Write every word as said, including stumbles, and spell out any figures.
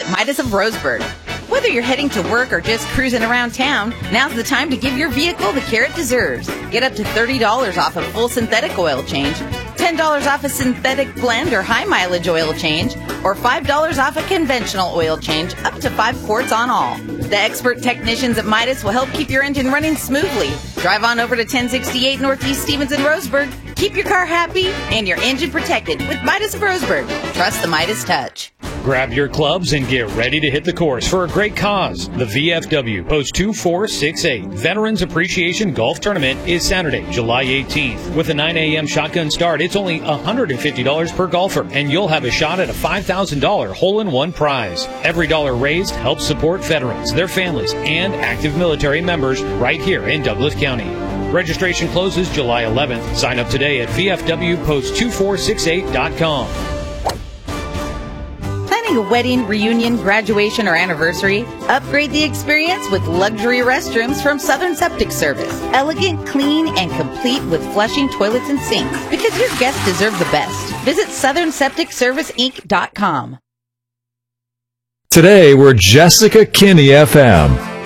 at Midas of Roseburg. Whether you're heading to work or just cruising around town, now's the time to give your vehicle the care it deserves. Get up to thirty dollars off a full synthetic oil change, ten dollars off a synthetic blend or high mileage oil change, or five dollars off a conventional oil change, up to five quarts on all. The expert technicians at Midas will help keep your engine running smoothly. Drive on over to ten sixty-eight Northeast Stevens in Roseburg. Keep your car happy and your engine protected with Midas of Roseburg. Trust the Midas touch. Grab your clubs and get ready to hit the course for a great cause. The V F W Post two four six eight Veterans Appreciation Golf Tournament is Saturday, July eighteenth. With a nine a.m. shotgun start, it's only one hundred fifty dollars per golfer, and you'll have a shot at a five thousand dollars hole-in-one prize. Every dollar raised helps support veterans, their families, and active military members right here in Douglas County. Registration closes July eleventh. Sign up today at V F W post two four six eight dot com. Planning a wedding, reunion, graduation, or anniversary? Upgrade the experience with luxury restrooms from Southern Septic Service. Elegant, clean, and complete with flushing toilets and sinks. Because your guests deserve the best. Visit southern septic service inc dot com. Today we're Jessica Kinney F M.